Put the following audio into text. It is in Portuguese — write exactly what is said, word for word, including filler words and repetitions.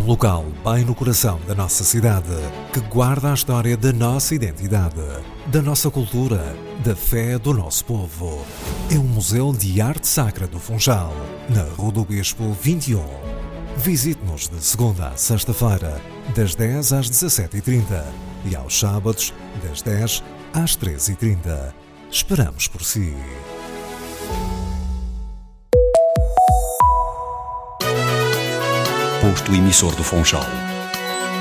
um local bem no coração da nossa cidade, que guarda a história da nossa identidade, da nossa cultura, da fé do nosso povo. É um museu de arte sacra do Funchal, na Rua do Bispo vinte e um. Visite-nos de segunda a sexta-feira, das dez às dezassete e trinta e aos sábados, das dez às treze e trinta. Esperamos por si. Posto emissor do Funchal.